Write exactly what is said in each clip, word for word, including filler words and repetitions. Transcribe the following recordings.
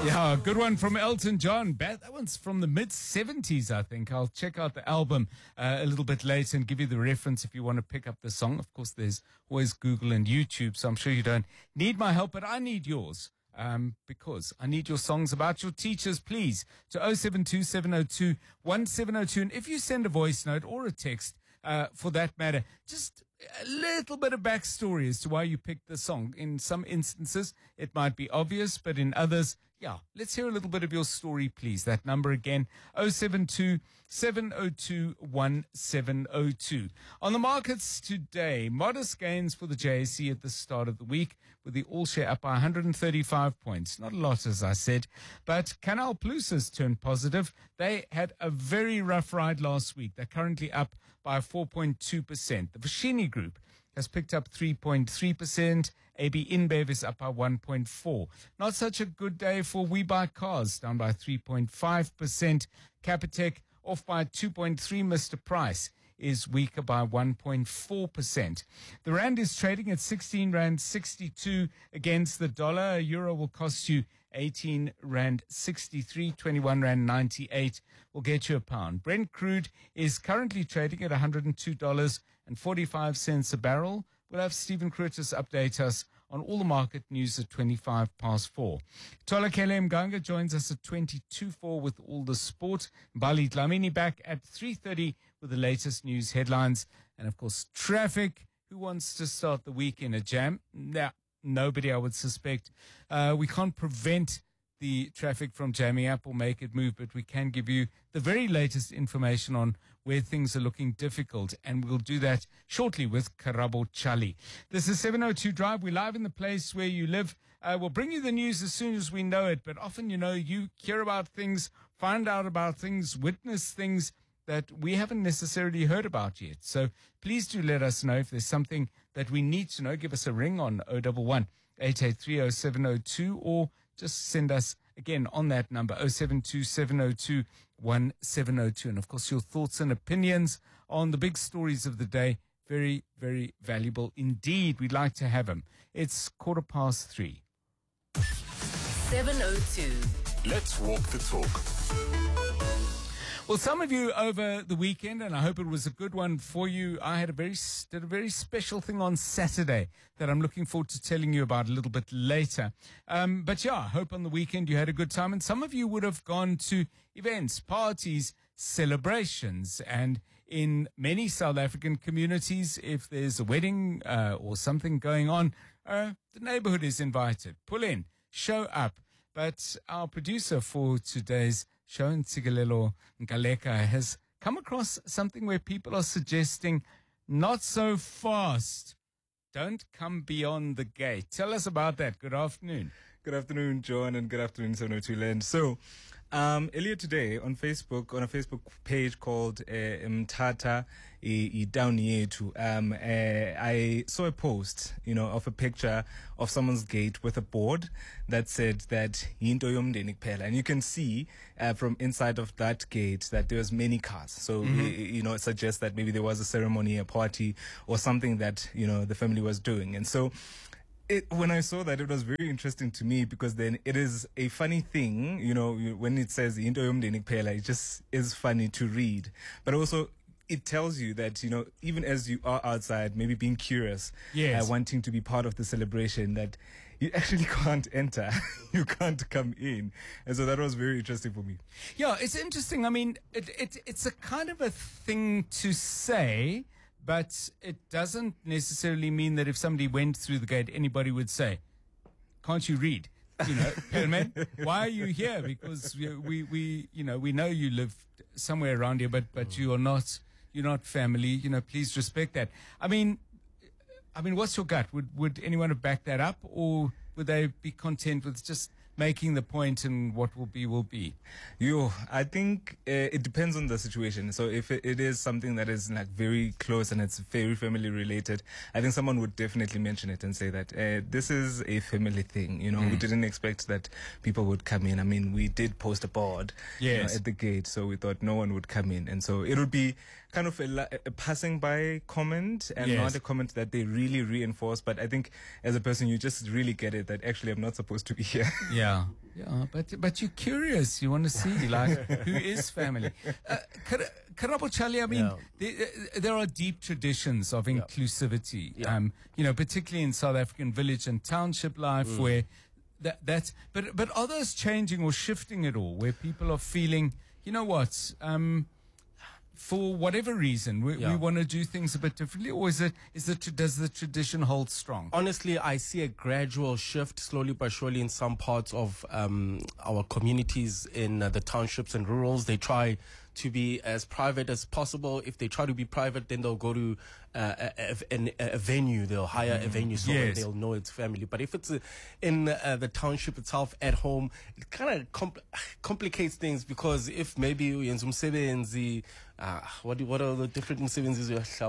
Yeah, good one from Elton John. Bad, that one's from the mid seventies, I think. I'll check out the album uh, a little bit later and give you the reference if you want to pick up the song. Of course, there's always Google and YouTube, so I'm sure you don't need my help, but I need yours. Um, because I need your songs about your teachers, please, to oh seven two, seven oh two, one seven oh two. And if you send a voice note or a text, uh, for that matter, just a little bit of backstory as to why you picked the song. In some instances, it might be obvious, but in others, yeah, let's hear a little bit of your story, please. That number again, oh seven two, seven oh two, one seven oh two. On the markets today, modest gains for the J S E at the start of the week, with the all-share up by one hundred thirty-five points. Not a lot, as I said, but Canal Plus has turned positive. They had a very rough ride last week. They're currently up by four point two percent. The Vashini Group has picked up three point three percent. A B InBev is up by one point four. Not such a good day for We Buy Cars, down by three point five percent. Capitec off by two point three. Mister Price is weaker by one point four percent. The rand is trading at sixteen rand sixty-two against the dollar. A euro will cost you eighteen rand sixty-three. twenty-one rand ninety-eight will get you a pound. Brent crude is currently trading at one hundred two dollars and forty-five cents a barrel. We'll have Stephen Curtis update us on all the market news at twenty-five past four. Tolakele Mganga joins us at twenty-two four with all the sport. Bali Dlamini back at three thirty with the latest news headlines. And, of course, traffic. Who wants to start the week in a jam? Nah, nobody, I would suspect. Uh, we can't prevent the traffic from jamming up or make it move, but we can give you the very latest information on where things are looking difficult, and we'll do that shortly with Karabo Chali. This is seven oh two Drive. We're live in the place where you live. Uh, we'll bring you the news as soon as we know it, but often, you know, you hear about things, find out about things, witness things that we haven't necessarily heard about yet. So please do let us know if there's something that we need to know. Give us a ring on oh one one, eight eight three, oh seven oh two, or just send us, again, on that number, oh seven two, seven oh two, one seven oh two. And, of course, your thoughts and opinions on the big stories of the day, very, very valuable indeed. We'd like to have them. It's quarter past three. seven oh two. Let's walk the talk. Well, some of you over the weekend, and I hope it was a good one for you, I had a very did a very special thing on Saturday that I'm looking forward to telling you about a little bit later. Um, but yeah, I hope on the weekend you had a good time, and some of you would have gone to events, parties, celebrations, and in many South African communities, if there's a wedding uh, or something going on, uh, the neighborhood is invited. Pull in, show up. But our producer for today's show, Ntsikelelo Ngaleka, has come across something where people are suggesting, not so fast. Don't come beyond the gate. Tell us about that. Good afternoon. Good afternoon, John, and good afternoon, seven oh two Land. So, um, earlier today on Facebook, on a Facebook page called uh, Mtata Idawuni Yethu, um, uh, I saw a post, you know, of a picture of someone's gate with a board that said that Yinto Yomndeni Kuphela, and you can see uh, from inside of that gate that there was many cars. So, mm-hmm. y- you know, it suggests that maybe there was a ceremony, a party, or something that, you know, the family was doing. And so, It, when I saw that, it was very interesting to me, because then it is a funny thing, you know, when it says Into Yomndeni Kuphela, it just is funny to read. But also, it tells you that, you know, even as you are outside, maybe being curious, yes. uh, wanting to be part of the celebration, that you actually can't enter, you can't come in. And so that was very interesting for me. Yeah, it's interesting. I mean, it, it it's a kind of a thing to say, but it doesn't necessarily mean that if somebody went through the gate, anybody would say, can't you read? You know, Perlman, why are you here? Because we, we, we, you know, we know you live somewhere around here, but, but you are not, you're not family. You know, please respect that. I mean, I mean, what's your gut? Would, would anyone have backed that up, or would they be content with just making the point and what will be, will be? Yo, I think uh, it depends on the situation. So if it, it is something that is like very close and it's very family related, I think someone would definitely mention it and say that uh, this is a family thing. You know, mm. we didn't expect that people would come in. I mean, we did post a board yes. you know, at the gate, so we thought no one would come in. And so it would be kind of a, la- a passing by comment and Yes. not a comment that they really reinforce. But I think as a person, you just really get it that actually I'm not supposed to be here. Yeah, yeah, but but you're curious. You want to see, like, who is family? Uh, Kar- Karabo Charlie, I mean, Yeah. there, uh, there are deep traditions of inclusivity, Yeah. um, you know, particularly in South African village and township life Mm. where that, that's, but, but are those changing or shifting at all, where people are feeling, you know what, um, for whatever reason, we, Yeah. we want to do things a bit differently, or is it, is it, does the tradition hold strong? Honestly, I see a gradual shift, slowly but surely, in some parts of um, our communities in uh, the townships and rurals. They try to be as private as possible. If they try to be private, then they'll go to uh, a, a, a, a venue. They'll hire a venue so Yes. that they'll know it's family. But if it's uh, in uh, the township itself at home, it kind of compl- complicates things, because if maybe yenza umsebenzi, uh, what do- what are the different umsebenzi?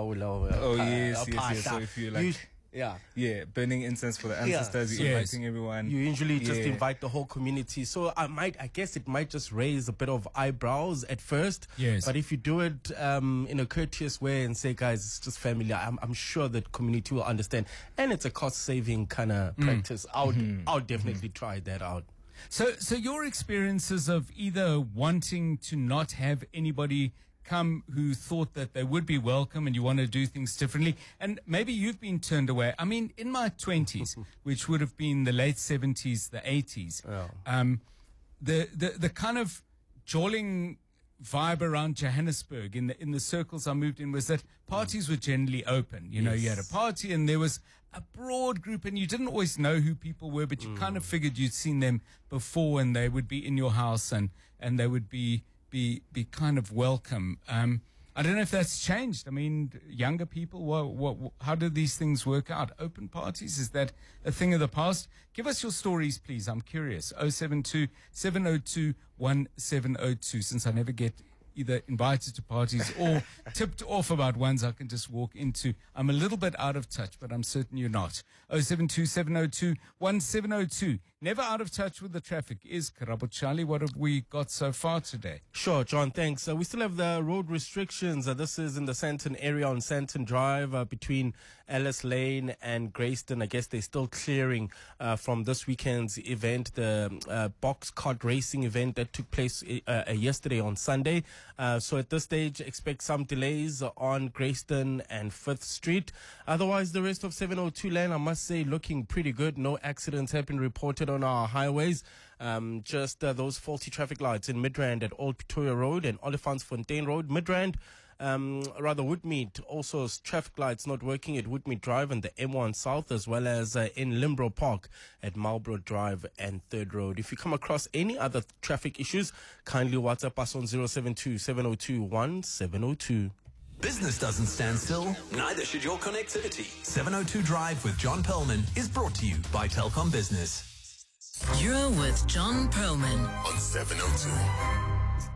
Oh, yes, yes, yes. So if you like- yeah. Yeah, burning incense for the ancestors, Yes. inviting everyone. You usually just Yeah. invite the whole community. So I might, I guess it might just raise a bit of eyebrows at first. Yes. But if you do it um, in a courteous way and say, guys, it's just family, I'm, I'm sure that community will understand. And it's a cost saving kind of practice. I would, I would definitely try that out. So, so your experiences of either wanting to not have anybody come who thought that they would be welcome and you want to do things differently, and maybe you've been turned away. I mean, in my twenties, which would have been the late seventies, the eighties, Yeah. um, the, the, the kind of jolling vibe around Johannesburg in the in the circles I moved in was that parties were generally open. You know, you had a party and there was a broad group, and you didn't always know who people were, but you kind of figured you'd seen them before, and they would be in your house, and and they would be be be kind of welcome. Um, I don't know if that's changed. I mean, younger people, what, what, how do these things work out? Open parties, is that a thing of the past? Give us your stories, please. I'm curious. oh seven two, seven oh two, one seven oh two, since I never get either invited to parties or tipped off about ones I can just walk into. I'm a little bit out of touch, but I'm certain you're not. oh seven two, seven oh two, one seven oh two. Never out of touch with the traffic is Karabo Charlie. What have we got so far today? Sure, John, thanks. Uh, we still have the road restrictions. Uh, this is in the Santon area on Santon Drive uh, between Ellis Lane and Grayston. I guess they're still clearing uh, from this weekend's event, the uh, box cart racing event that took place uh, uh, yesterday on Sunday. Uh, so at this stage, expect some delays on Grayston and Fifth Street. Otherwise, the rest of seven oh two lane, I must say, looking pretty good. No accidents have been reported on our highways. Um, just uh, those faulty traffic lights in Midrand at Old Pretoria Road and Olifantsfontein Road. Midrand, um, rather Woodmead, also s- traffic lights not working at Woodmead Drive and the M one South, as well as uh, in Limbro Park at Marlborough Drive and Third Road. If you come across any other traffic issues, kindly WhatsApp us on zero seven two, seven oh two, one seven oh two. Business doesn't stand still, neither should your connectivity. seven oh two Drive with John Perlman is brought to you by Telkom Business. You're with John Perlman. On seven oh two.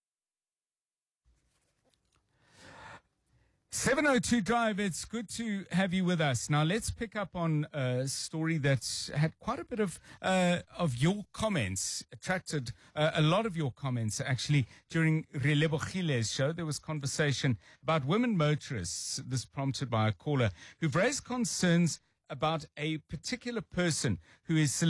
seven oh two Drive, it's good to have you with us. Now, let's pick up on a story that's had quite a bit of uh, of your comments, attracted uh, a lot of your comments, actually. During Relebogile's show, there was conversation about women motorists, this prompted by a caller, who've raised concerns about a particular person who is